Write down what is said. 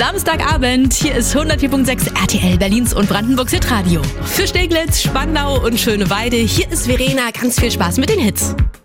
Samstagabend, hier ist 104.6 RTL Berlins und Brandenburgs Hitradio. Für Steglitz, Spandau und Schöneweide, hier ist Verena. Ganz viel Spaß mit den Hits.